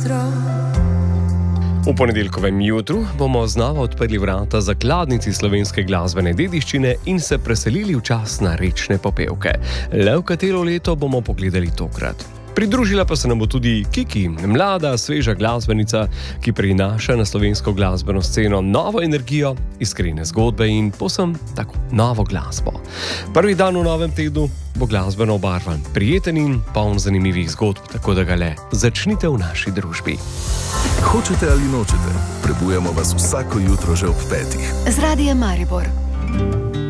V ponedeljkovem jutru bomo znova odprli vrata zakladnici slovenske glasbene dediščine in se preselili v čas na rečne popevke. Le v katero leto bomo pogledali tokrat. Pridružila pa se nam bo tudi Kiki, mlada, sveža glasbenica, ki prinaša na slovensko glasbeno sceno novo energijo, iskrene zgodbe in povsem tako novo glasbo. Prvi dan v novem tednu bo glasbeno obarvan, prijeten in poln zanimivih zgodb, tako da ga le začnite v naši družbi. Hočete ali nočete, prebujamo vas vsako jutro že ob 5. Z Radiem Maribor.